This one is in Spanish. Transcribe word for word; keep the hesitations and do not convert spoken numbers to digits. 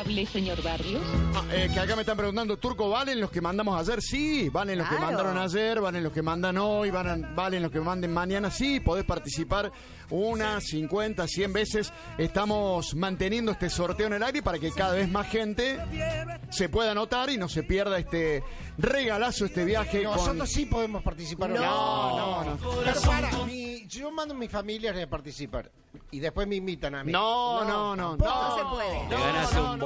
ayudarle, señor Barrios? Ah, eh, que acá me están preguntando, Turco, ¿valen los que mandamos ayer? Sí, valen los Claro. que mandaron ayer, valen los que mandan hoy, valen, valen los que manden mañana. Sí, podés participar una, cincuenta, cien veces. Estamos manteniendo este sorteo en el aire para que cada vez más gente se pueda anotar y no se pierda este regalazo, este viaje. Nosotros con... sí podemos participar. No, no, no. Pero para, mi, yo mando a mi familia a participar y después me invitan a mí. No, no, no, no. No se puede. Te ganas un